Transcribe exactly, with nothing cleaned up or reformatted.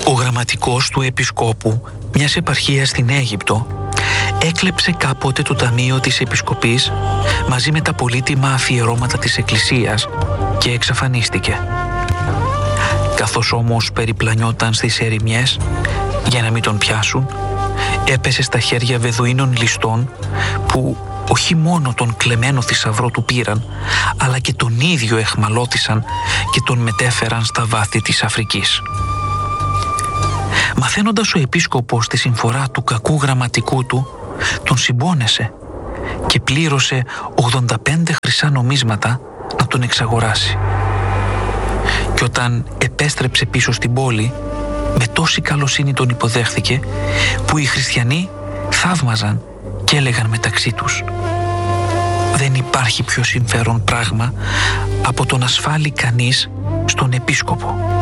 Ο γραμματικός του επισκόπου μιας επαρχίας στην Αίγυπτο έκλεψε κάποτε το ταμείο της επισκοπής μαζί με τα πολύτιμα αφιερώματα της εκκλησίας και εξαφανίστηκε. Καθώς όμως περιπλανιόταν στις ερημιές για να μην τον πιάσουν, έπεσε στα χέρια Βεδουίνων ληστών που όχι μόνο τον κλεμμένο θησαυρό του πήραν, αλλά και τον ίδιο εχμαλώτισαν και τον μετέφεραν στα βάθη της Αφρικής. Μαθαίνοντας ο επίσκοπος τη συμφορά του κακού γραμματικού του, τον συμπόνεσε και πλήρωσε ογδόντα πέντε χρυσά νομίσματα να τον εξαγοράσει. Και όταν επέστρεψε πίσω στην πόλη, με τόση καλοσύνη τον υποδέχθηκε που οι χριστιανοί θαύμαζαν και έλεγαν μεταξύ τους: «Δεν υπάρχει πιο συμφέρον πράγμα από το να ασφάλει κανείς στον επίσκοπο».